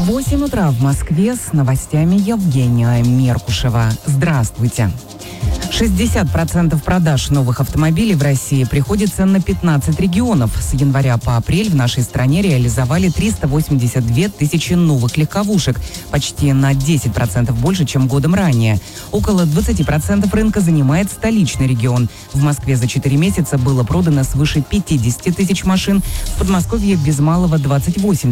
8 утра в Москве, с новостями Евгения Меркушева. Здравствуйте. 60% продаж новых автомобилей в России приходится на 15 регионов. С января по апрель в нашей стране реализовали 382 тысячи новых легковушек, почти на 10% больше, чем годом ранее. Около 20% рынка занимает столичный регион. В Москве за 4 месяца было продано свыше 50 тысяч машин, в Подмосковье без малого 28